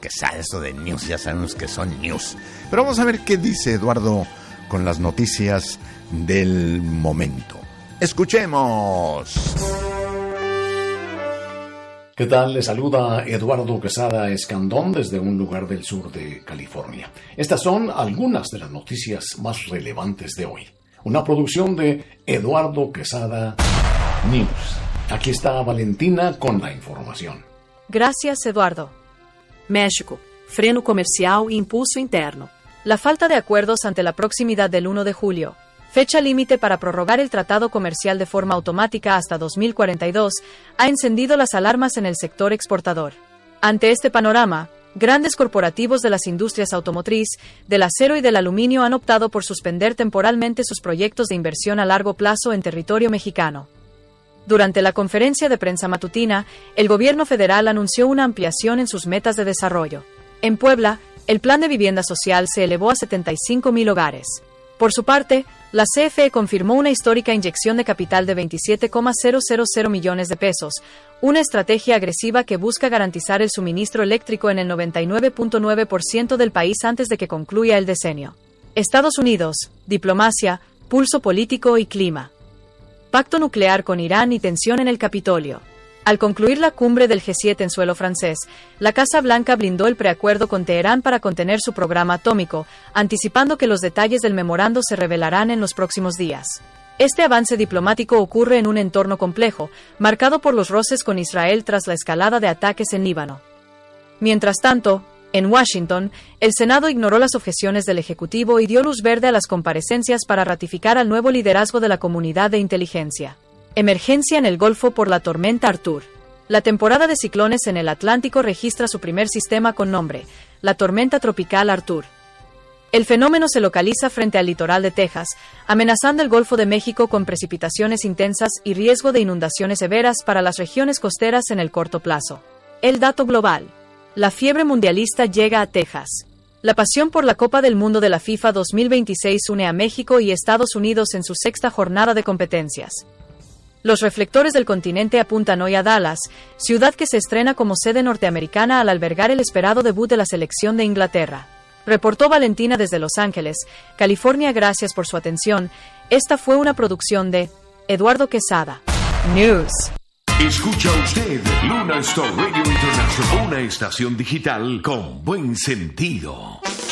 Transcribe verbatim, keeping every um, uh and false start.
Quesada. Esto de news, ya sabemos que son news. Pero vamos a ver qué dice Eduardo con las noticias del momento. ¡Escuchemos! ¿Qué tal? Le saluda Eduardo Quesada Escandón desde un lugar del sur de California. Estas son algunas de las noticias más relevantes de hoy. Una producción de Eduardo Quesada News. Aquí está Valentina con la información. Gracias, Eduardo. México. Freno comercial e impulso interno. La falta de acuerdos ante la proximidad del uno de julio, fecha límite para prorrogar el tratado comercial de forma automática hasta dos mil cuarenta y dos, ha encendido las alarmas en el sector exportador. Ante este panorama, grandes corporativos de las industrias automotriz, del acero y del aluminio han optado por suspender temporalmente sus proyectos de inversión a largo plazo en territorio mexicano. Durante la conferencia de prensa matutina, el gobierno federal anunció una ampliación en sus metas de desarrollo. En Puebla, el plan de vivienda social se elevó a setenta y cinco mil hogares. Por su parte, la C F E confirmó una histórica inyección de capital de veintisiete coma cero cero cero millones de pesos, una estrategia agresiva que busca garantizar el suministro eléctrico en el noventa y nueve punto nueve por ciento del país antes de que concluya el decenio. Estados Unidos, diplomacia, pulso político y clima. Pacto nuclear con Irán y tensión en el Capitolio. Al concluir la cumbre del G siete en suelo francés, la Casa Blanca blindó el preacuerdo con Teherán para contener su programa atómico, anticipando que los detalles del memorando se revelarán en los próximos días. Este avance diplomático ocurre en un entorno complejo, marcado por los roces con Israel tras la escalada de ataques en Líbano. Mientras tanto, en Washington, el Senado ignoró las objeciones del Ejecutivo y dio luz verde a las comparecencias para ratificar al nuevo liderazgo de la comunidad de inteligencia. Emergencia en el Golfo por la tormenta Artur. La temporada de ciclones en el Atlántico registra su primer sistema con nombre, la tormenta tropical Artur. El fenómeno se localiza frente al litoral de Texas, amenazando el Golfo de México con precipitaciones intensas y riesgo de inundaciones severas para las regiones costeras en el corto plazo. El dato global. La fiebre mundialista llega a Texas. La pasión por la Copa del Mundo de la FIFA dos mil veintiséis une a México y Estados Unidos en su sexta jornada de competencias. Los reflectores del continente apuntan hoy a Dallas, ciudad que se estrena como sede norteamericana al albergar el esperado debut de la selección de Inglaterra. Reportó Valentina desde Los Ángeles, California. Gracias por su atención. Esta fue una producción de Eduardo Quesada News. Escucha usted Luna Star Radio International, una estación digital con buen sentido.